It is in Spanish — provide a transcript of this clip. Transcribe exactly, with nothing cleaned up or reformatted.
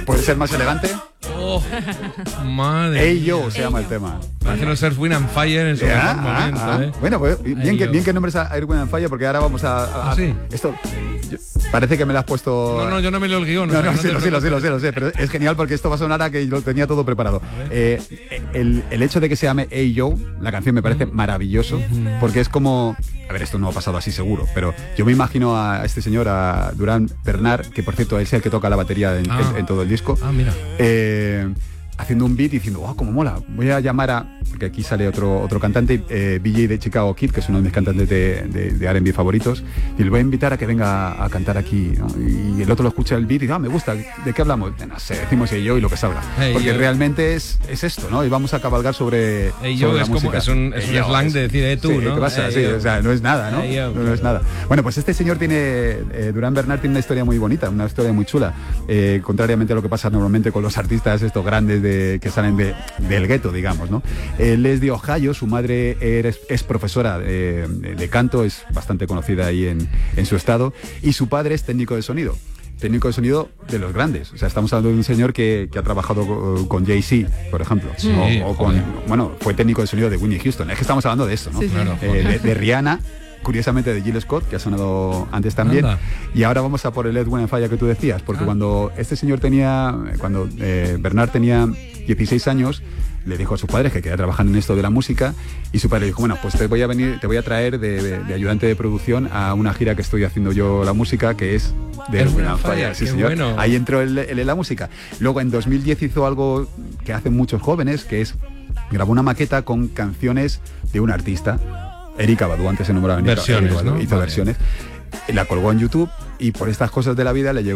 ¿Puede ser más elegante? Oh, madre Hey Yo mía. se llama el tema. Imagino ser Wind and Fire en su Ah, mejor momento, ah, ¿eh? Bueno, pues bien Hey que, Yo. bien que nombres a Air, Wind and Fire, porque ahora vamos a... a- ¿Ah, sí? Esto yo- parece que me lo has puesto... No, no, yo no me leo el guión. o No, sea, no, no sí, te lo sé, lo sé, lo preocupes. sé, lo sé, pero es genial porque esto va a sonar a que lo tenía todo preparado. Eh, el, el hecho de que se llame Hey Yo, la canción me parece maravilloso, porque es como... A ver, esto no ha pasado así seguro, pero yo me imagino a este señor, a Durán Bernard, que por cierto es el que toca la batería en, Ah. en- en todo el disco, Ah, mira. eh, haciendo un beat y diciendo, wow, cómo mola, voy a llamar a... Porque aquí sale otro, otro cantante, eh, B J de Chicago Kid, que es uno de mis cantantes de, de, de R and B favoritos, y le voy a invitar a que venga a cantar aquí, ¿no? Y el otro lo escucha el beat y dice, ah, me gusta, ¿de qué hablamos? No sé, decimos Hey Yo y lo que salga. Hey Porque Yo. realmente es, es esto, ¿no? Y vamos a cabalgar sobre, Hey, sobre yo la es como música. es un, es Hey, un yo, slang es- de decir eh, tú, sí, ¿no? ¿qué pasa? Hey, Sí, yo. o sea, no es nada, ¿no? Hey, yo, no, no es nada. Bueno, pues este señor tiene, eh, Durán Bernard tiene una historia muy bonita, una historia muy chula, eh, contrariamente a lo que pasa normalmente con los artistas estos grandes de, que salen de, del gueto, digamos, ¿no? Él es de Ohio, su madre es, es profesora de, de canto, es bastante conocida ahí en, en su estado, y su padre es técnico de sonido. Técnico de sonido de los grandes. O sea, estamos hablando de un señor que, que ha trabajado con, con Jay-Z, por ejemplo. Sí, o, o con, joder. bueno, fue técnico de sonido de Whitney Houston. Es que estamos hablando de esto, ¿no? Sí, sí. Claro, Eh, de, de Rihanna, curiosamente de Jill Scott, que ha sonado antes también. Anda. Y ahora vamos a por el Ed Wind and Fire que tú decías, porque Ah. cuando este señor tenía, cuando eh, Bernard tenía dieciséis años, le dijo a sus padres que quería trabajar en esto de la música, y su padre dijo, bueno, pues te voy a venir, te voy a traer de, de- de ayudante de producción a una gira que estoy haciendo yo la música, que es de Ed Ed Wind and Fire. Fire, Sí, qué señor. bueno. Ahí entró él él en la música. Luego en dos mil diez hizo algo que hacen muchos jóvenes, que es grabó una maqueta con canciones de un artista. Erika Badu, antes se nombraba Erika Versiones, Badu, ¿no? hizo Vale. versiones. La colgó en YouTube y por estas cosas de la vida le llegó